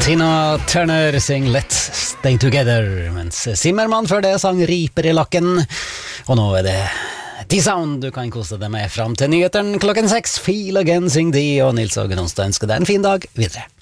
Tina Turner syng Let's Stay Together, mens Zimmermann før det sang Riper i lakken. Og nå er det D-Sound du kan kose deg med fram til nyheteren klokken 6. Feel Again syng de, og Nils Ågen Onsdag ønsker deg en fin dag videre.